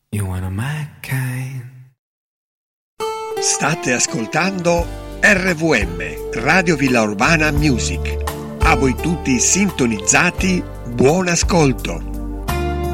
You wanna my kind. State ascoltando RVM, Radio Villa Urbana Music. A voi tutti sintonizzati, buon ascolto.